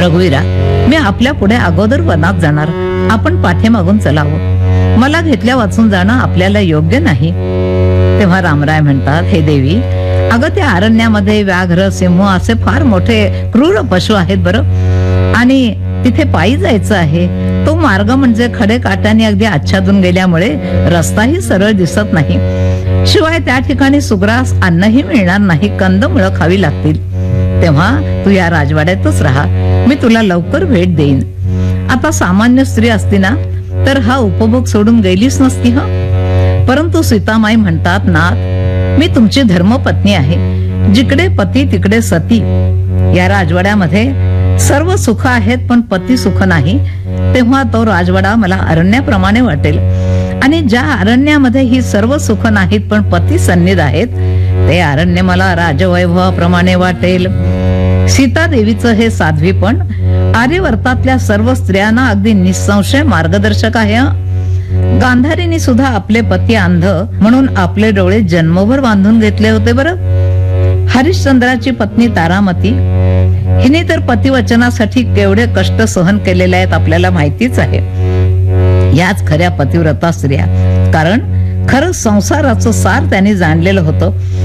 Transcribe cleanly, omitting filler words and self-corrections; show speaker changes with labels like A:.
A: रघुवीरा, मी आपल्या पुढे अगोदर वनात जाणार, आपण पाठीमागून चलावं. मला घेतल्या वाचून जाणं आपल्याला योग्य नाही. तेव्हा रामराय म्हणतात, हे देवी, अगं त्या अरण्यामध्ये व्याघ्र, सिंह असे फार मोठे क्रूर पशु आहेत बरं, आणि तिथे पायी जायचं आहे. तो मार्ग म्हणजे खडे काट्याने अगदी आच्छादून गेल्यामुळे रस्ताही सरळ दिसत नाही. शिवाय त्या ठिकाणी सुग्रास अन्नही मिळणार नाही, कंदमुळं खावी लागतील. तेव्हा तू या राजवाड्यातच राहा, मी तुला लवकर भेट देईन. आता सामान्य स्त्री असती ना तर हा उपभोग सोडून गेलीच नसती. परंतु सीतामाई म्हणतात, नाथ, मी तुमची धर्मपत्नी आहे. जिकडे पती तिकडे सती. या राजवाड्यामध्ये सर्व सुख आहेत पण पती सुख नाही. तेव्हा तो राजवाडा मला अरण्याप्रमाणे वाटेल, आणि ज्या अरण्यामध्ये ही सर्व सुख नाहीत पण पती सन्निध आहेत, ते अरण्य मला राजवैभवाप्रमाणे वाटेल. सीता देवीचं हे साध्वीपण आर्यवर्तातल्या सर्व स्त्रियांना अगदी निसंशय मार्गदर्शक आहे. गांधारीने सुद्धा आपले पती अंध म्हणून आपले डोळे जन्मभर बांधून घेतले होते बरं. हरिश्चंद्राची पत्नी तारामती हिने तर पतिवचनासाठी केवढे कष्ट सहन केलेले आहेत आपल्याला माहितीच आहे. याच खऱ्या पतिव्रता स्त्रिया, कारण खरं संसाराचं सार त्यांनी जाणलेलं होतं.